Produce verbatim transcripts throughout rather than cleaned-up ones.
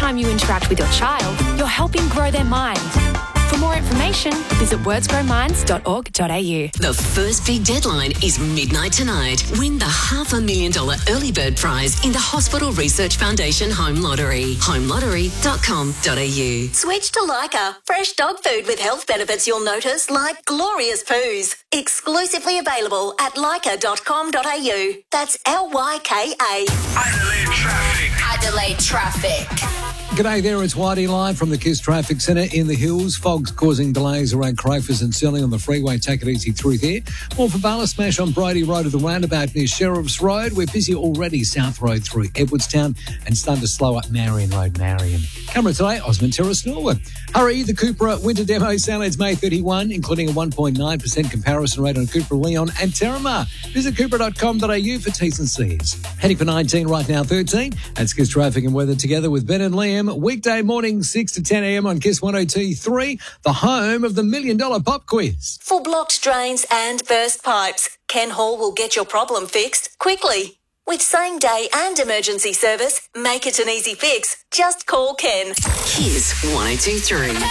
time you interact with your child, you're helping grow their mind. For more information, visit words grow minds dot org dot a u. The first big deadline is midnight tonight. Win the half a million dollar early bird prize in the Hospital Research Foundation Home Lottery. home lottery dot com dot a u. Switch to Lyca. Fresh dog food with health benefits you'll notice, like glorious poos. Exclusively available at lyca dot com dot a u. That's L Y K A. Adelaide traffic. Adelaide traffic. G'day there, it's Whitey live from the Kiss Traffic Centre in the hills. Fog's causing delays around Crafers and Stirling on the freeway. Take it easy through there. More for Bala Smash on Brady Road at the roundabout near Sheriff's Road. We're busy already South Road through Edwardstown and starting to slow up Marion Road, Marion. Camera today, Osmond Terrace, Norwood. Hurry, the Cupra Winter Demo sale ends May thirty-first, including a one point nine percent comparison rate on Cupra Leon and Terramar. Visit cupra dot com dot a u for T's and C's. Heading for nineteen right now, thirteen. That's Kiss Traffic and Weather together with Ben and Liam. Weekday morning, six to ten a m on Kiss one oh two point three, the home of the Million Dollar Pop Quiz. For blocked drains and burst pipes, Ken Hall will get your problem fixed quickly. With same-day and emergency service, make it an easy fix. Just call Ken. Kiss one oh two point three.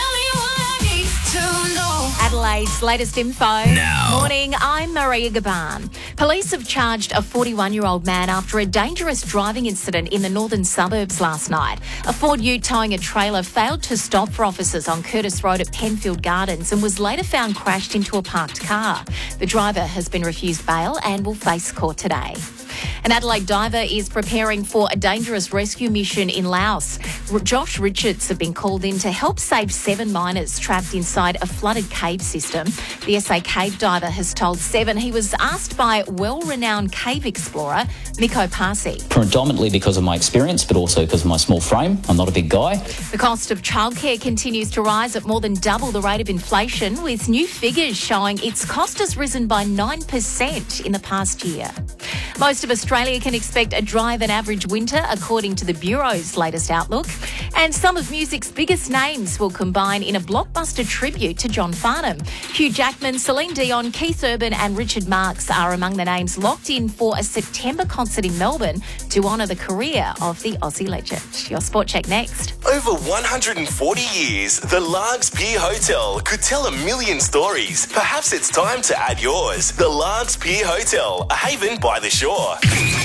Adelaide's latest info. Now. Morning, I'm Maria Gaban. Police have charged a forty-one-year-old man after a dangerous driving incident in the northern suburbs last night. A Ford Ute towing a trailer failed to stop for officers on Curtis Road at Penfield Gardens and was later found crashed into a parked car. The driver has been refused bail and will face court today. An Adelaide diver is preparing for a dangerous rescue mission in Laos. R- Josh Richards have been called in to help save seven miners trapped inside a flooded cave system. The S A cave diver has told Seven he was asked by well-renowned cave explorer Miko Parsi. Predominantly because of my experience, but also because of my small frame. I'm not a big guy. The cost of childcare continues to rise at more than double the rate of inflation, with new figures showing its cost has risen by nine percent in the past year. Most of Australia can expect a drier than average winter, according to the Bureau's latest outlook. And some of music's biggest names will combine in a blockbuster tribute to John Farnham. Hugh Jackman, Celine Dion, Keith Urban and Richard Marx are among the names locked in for a September concert in Melbourne to honour the career of the Aussie legend. Your Sport Check next. Over one hundred forty years, the Largs Pier Hotel could tell a million stories. Perhaps it's time to add yours. The Largs Pier Hotel, a haven by the shore.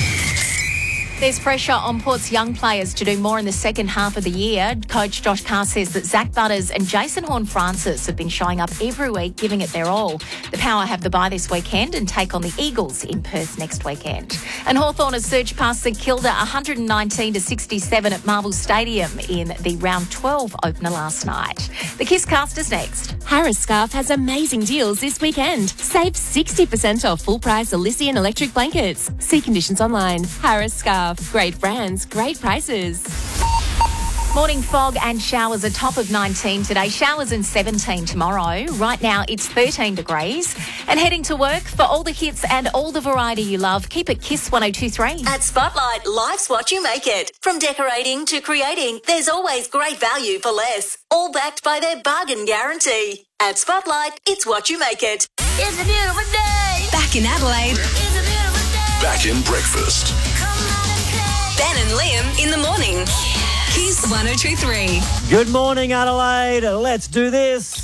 There's pressure on Port's young players to do more in the second half of the year. Coach Josh Carr says that Zach Butters and Jason Horne-Francis have been showing up every week, giving it their all. The Power have the bye this weekend and take on the Eagles in Perth next weekend. And Hawthorn has surged past St Kilda one hundred nineteen to sixty-seven at Marvel Stadium in the round twelve opener last night. The Kiss Cast is next. Harris Scarf has amazing deals this weekend. Save sixty percent off full-price Elysian electric blankets. See conditions online. Harris Scarf. Great brands, great prices. Morning fog and showers are top of nineteen today. Showers and seventeen tomorrow. Right now it's thirteen degrees. And heading to work for all the hits and all the variety you love. Keep it Kiss one oh two point three. At Spotlight, life's what you make it. From decorating to creating, there's always great value for less. All backed by their bargain guarantee. At Spotlight, it's what you make it. It's a beautiful day. Back in Adelaide. It's a beautiful day. Back in breakfast. Come on and play. Ben and Liam in the morning. Kiss one oh two point three. Good morning, Adelaide. Let's do this.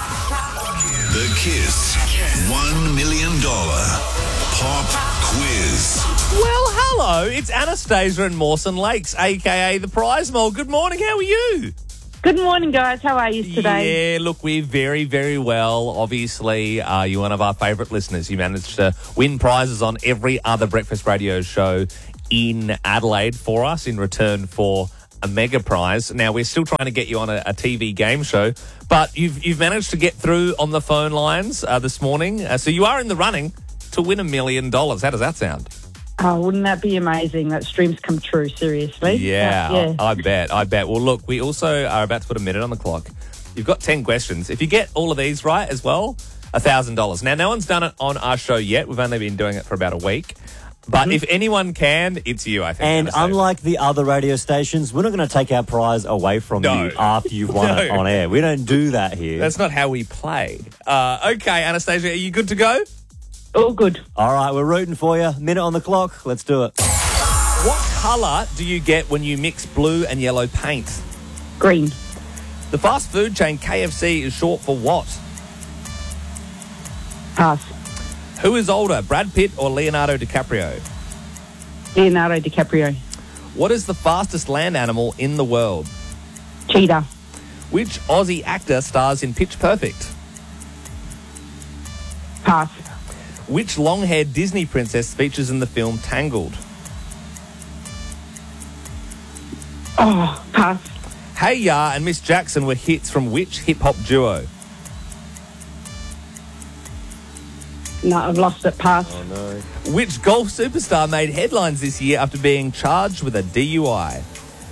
The Kiss one million dollar Pop Quiz. Well, hello. It's Anastasia and Mawson Lakes, a k a the Prize Mole. Good morning. How are you? Good morning, guys. How are you today? Yeah, look, we're very, very well. Obviously, uh, you're one of our favourite listeners. You managed to win prizes on every other breakfast radio show in Adelaide for us in return for a mega prize. Now, we're still trying to get you on a, a T V game show, but you've you've managed to get through on the phone lines uh, this morning. Uh, so you are in the running to win a million dollars. How does that sound? Oh, wouldn't that be amazing? That dream's come true, seriously. Yeah, uh, yeah. I, I bet, I bet. Well, look, we also are about to put a minute on the clock. You've got ten questions. If you get all of these right as well, one thousand dollars. Now, no one's done it on our show yet. We've only been doing it for about a week. But mm-hmm. if anyone can, it's you, I think. And unlike the other radio stations, we're not going to take our prize away from no. you after you've won no. it on air. We don't do that here. That's not how we play. Uh, okay, Anastasia, are you good to go? All good. All right, we're rooting for you. Minute on the clock. Let's do it. What colour do you get when you mix blue and yellow paint? Green. The fast food chain K F C is short for what? Pass. Who is older, Brad Pitt or Leonardo DiCaprio? Leonardo DiCaprio. What is the fastest land animal in the world? Cheetah. Which Aussie actor stars in Pitch Perfect? Pass. Which long-haired Disney princess features in the film Tangled? Oh, pass. Hey Ya and Miss Jackson were hits from which hip-hop duo? No, I've lost it. Pass. Oh, no. Which golf superstar made headlines this year after being charged with a D U I?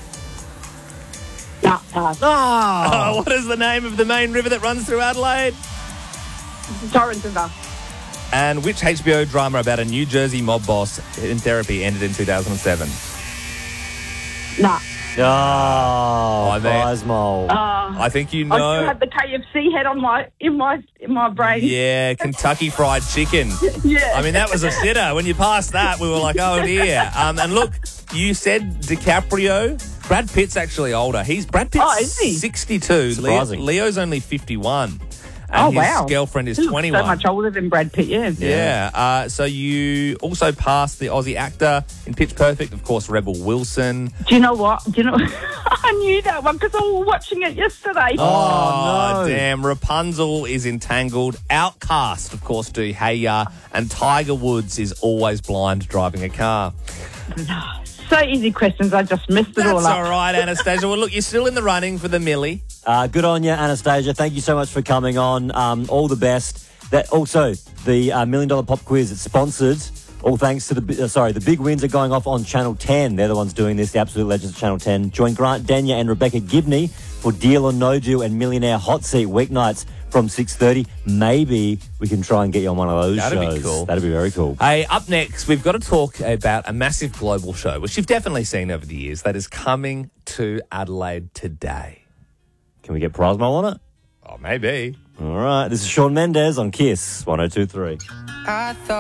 No, pass. Oh, what is the name of the main river that runs through Adelaide? Torrens River. And which H B O drama about a New Jersey mob boss in therapy ended in two thousand seven? No. Oh, I mean- prize mole. Uh, I think you I still know. had the K F C head on my in my in my brain. Yeah, Kentucky Fried Chicken. Yeah. I mean, that was a sitter. When you passed that, we were like, oh, dear. Um, and look, you said DiCaprio. Brad Pitt's actually older. He's Brad Pitt's Oh, is he? sixty-two. Leo, Surprising. Leo's only fifty-one. And Oh, his wow. girlfriend is He looks twenty-one. So much older than Brad Pitt. Yeah. Yeah. Uh, so you also passed the Aussie actor in Pitch Perfect, of course, Rebel Wilson. Do you know what? Do you know? I knew that one because I was watching it yesterday. Oh, no. damn. Rapunzel is entangled. Outcast, of course, do Hey Ya. And Tiger Woods is always blind driving a car. So easy questions. I just messed it all That's up. all right, Anastasia. Well, look, you're still in the running for the Millie. Uh, good on you, Anastasia. Thank you so much for coming on. Um, all the best. That also the uh, Million Dollar Pop Quiz. It's sponsored. All thanks to the bi- uh, sorry, the big wins are going off on Channel ten. They're the ones doing this. The absolute legends of Channel ten. Join Grant Denya and Rebecca Gibney for Deal or No Deal and Millionaire Hot Seat weeknights from six thirty. Maybe we can try and get you on one of those That'd be shows. cool. That'd be very cool. Hey, up next, we've got to talk about a massive global show, which you've definitely seen over the years, that is coming to Adelaide today. Can we get prize mo on it? Oh, maybe. All right. This is Shawn Mendes on Kiss one oh two three. I thought